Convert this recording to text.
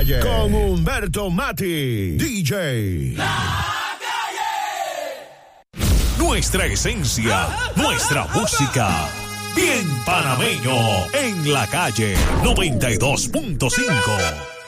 Calle con Humberto Mati, DJ. Nuestra esencia, nuestra música. Bien panameño en la calle 92.5.